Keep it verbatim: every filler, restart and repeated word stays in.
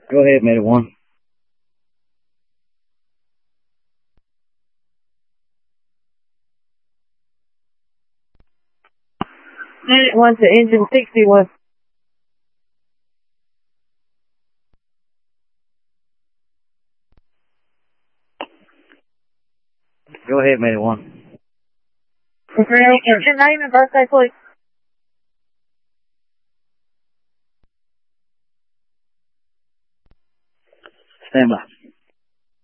Go ahead, Mayday one. Mayday one to engine sixty-one. Go ahead, Mayday one. Your name and birthday, please. Stand by.